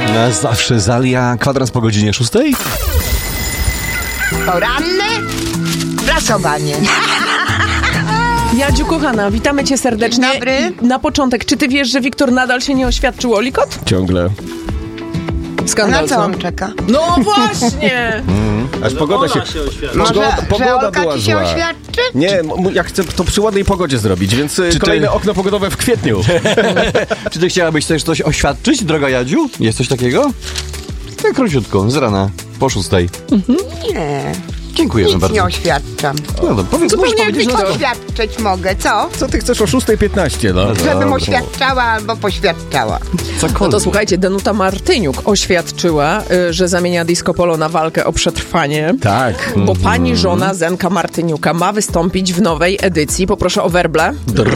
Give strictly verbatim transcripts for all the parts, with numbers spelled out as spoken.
Nas zawsze Zalia. Kwadrans po godzinie szóstej. Poranne prasowanie. Jadziu, kochana, witamy cię serdecznie. Dzień dobry. I na początek, czy ty wiesz, że Wiktor nadal się nie oświadczył, Olikot? Ciągle. Skandal, Na co on czeka? No właśnie! Mm. Aż pogoda się... się oświadczy. Może, Pogoda, że pogoda Olka była ci się zła. oświadczy? Nie, m- ja chcę to przy ładnej pogodzie zrobić, więc y, Czy kolejne ty- okno pogodowe w kwietniu. Czy ty chciałabyś też coś oświadczyć, droga Jadziu? Jest coś takiego? Tak króciutko, z rana, po szóstej. Nie, Dziękujemy nic bardzo. nie oświadczam. No dobra, powiedz, możesz Zupełnie powiedzieć, że to... oświadczyć mogę, co? Co ty chcesz o szóstej piętnaście, no? Żebym oświadczała albo poświadczała. No Cokolwiek. to słuchajcie, Danuta Martyniuk oświadczyła, y, że zamienia disco polo na walkę o przetrwanie. Tak. Bo pani żona Zenka Martyniuka ma wystąpić w nowej edycji, poproszę o werble,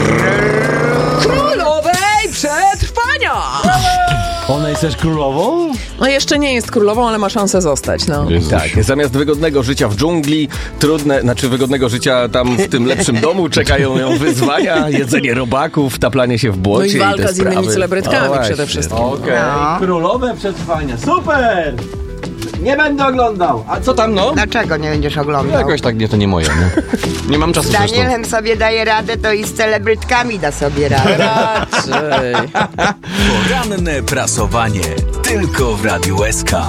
Królowej Przetrwania! Ona jest też królową? No jeszcze nie jest królową, ale ma szansę zostać, no. Tak, zamiast wygodnego życia w dżungli, trudne, znaczy wygodnego życia tam w tym lepszym domu, czekają ją wyzwania, jedzenie robaków, taplanie się w No błocie i walka te z innymi sprawy. celebrytkami O, właśnie. przede wszystkim. Okej, No. królowe przetrwania, super! Nie będę oglądał. A co tam, no? Dlaczego nie będziesz oglądał? Jakoś tak, nie, to nie moje, no. Nie mam czasu Z zresztą. Danielem sobie daje radę, to i z celebrytkami da sobie radę. Raczej. Poranne prasowanie. Tylko w Radiu S K.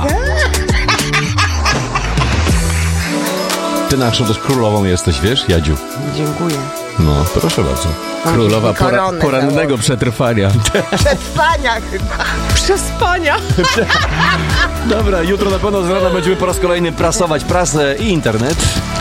Ty naszą też królową jesteś, wiesz, Jadziu? Dziękuję. No, proszę bardzo. Królowa pora, Koronę porannego założę. przetrwania. Przetrwania chyba. Przespania. Dobra, jutro na pewno z rana będziemy po raz kolejny prasować prasę i internet.